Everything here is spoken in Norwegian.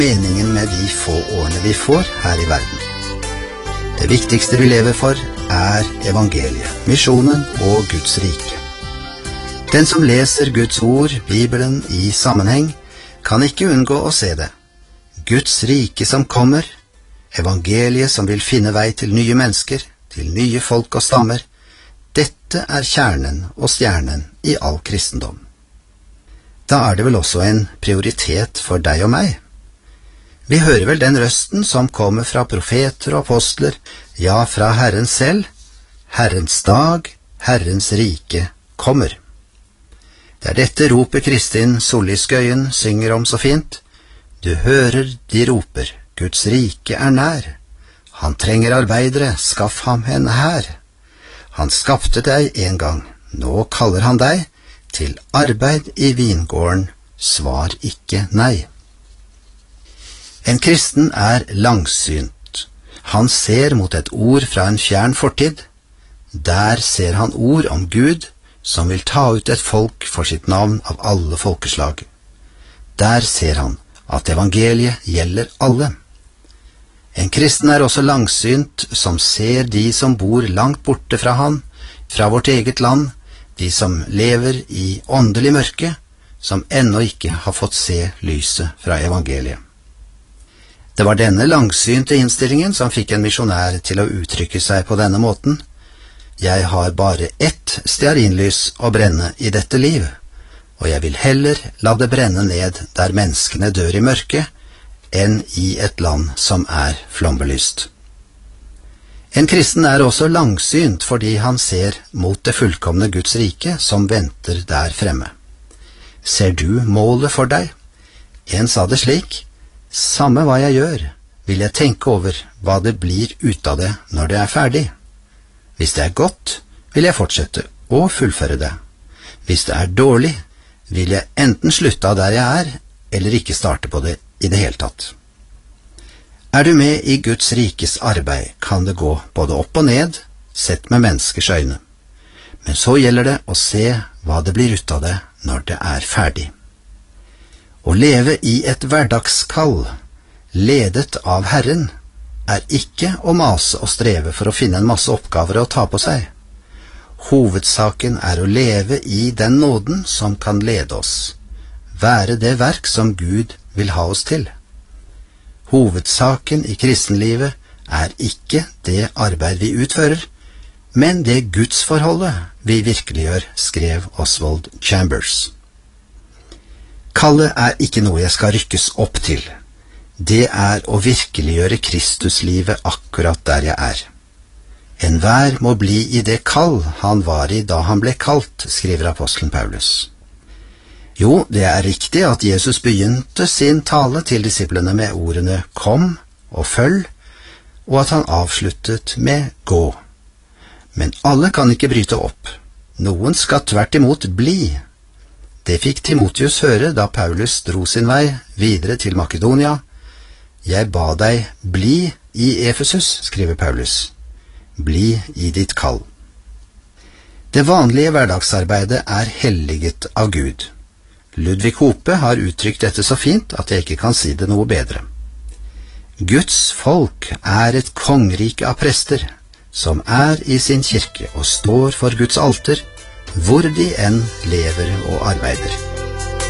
meningen med de få årene vi får her i verden. Det viktigste vi lever for er evangeliet, misjonen og Guds rike. Den som leser Guds ord, Bibelen, i sammenheng, kan ikke unngå å se det. Guds rike som kommer, evangeliet som vil finne vei til nye mennesker, til nye folk og stammer, dette er kjernen og stjernen i all kristendom. Da er det vel også en prioritet for deg og meg. Vi hører vel den røsten som kommer fra profeter og apostler, ja, fra Herren selv. Herrens dag, Herrens rike kommer. Det er dette ropet Kristin Solli Skøyen synger om så fint. Du hører de roper, Guds rike er nær. Han trenger arbeidere, skaff ham en hær. Han skapte deg en gang, nå kaller han deg til arbeid i vingården, svar ikke nei. En kristen er langsynt. Han ser mot et ord fra en fjern fortid. Der ser han ord om Gud, som vil ta ut et folk for sitt navn av alle folkeslag. Der ser han at evangeliet gjelder alle. En kristen er også langsynt, som ser de som bor langt borte fra han, fra vårt eget land, de som lever i åndelig mørke, som ennå ikke har fått se lyset fra evangeliet. Det var denne langsynte innstillingen som fikk en misjonær til å uttrykke seg på denne måten. Jeg har bare ett stearinlys å brenne i dette liv, og jeg vil heller la det brenne ned der menneskene dør i mørket, enn i et land som er flombelyst. En kristen er også langsynt fordi han ser mot det fullkomne Guds rike som venter der fremme. Ser du målet for deg? En sa det slik: samme hva jeg gjør, vil jeg tenke over hva det blir ut av det når det er ferdig. Hvis det er godt, vil jeg fortsette og fullføre det. Hvis det er dårlig, vil jeg enten slutte av der jeg er, eller ikke starte på det i det hele tatt. Er du med i Guds rikes arbeid, kan det gå både opp og ned, sett med menneskers øyne. Men så gjelder det å se hva det blir ut av det når det er ferdig. Å leve i et hverdagskall, ledet av Herren, er ikke å mase og streve for å finne en masse oppgaver å ta på seg. Hovedsaken er å leve i den nåden som kan lede oss, være det verk som Gud vil ha oss til. Hovedsaken i kristenlivet er ikke det arbeid vi utfører, men det gudsforholdet vi virkeliggjør, skrev Oswald Chambers. Kallet er ikke noe jeg skal rykkes opp til. Det er å virkeliggjøre Kristuslivet akkurat der jeg er. Enhver må bli i det kall han var i da han ble kalt, skriver apostelen Paulus. Jo, det er riktig at Jesus begynte sin tale til disiplene med ordene «Kom» og «Følg», og at han avsluttet med «Gå». Men alle kan ikke bryte opp. Noen skal tvert imot bli. Det fikk Timotheus høre da Paulus dro sin vei videre til Makedonia. Jeg ba deg bli i Efesus, skriver Paulus. Bli i ditt kall. Det vanlige hverdagsarbeidet er helliget av Gud. Ludvig Hope har uttrykt dette så fint at jeg ikke kan si det noe bedre. Guds folk er et kongerike av prester, som er i sin kirke og står for Guds alter, hvor de enn lever og arbeider.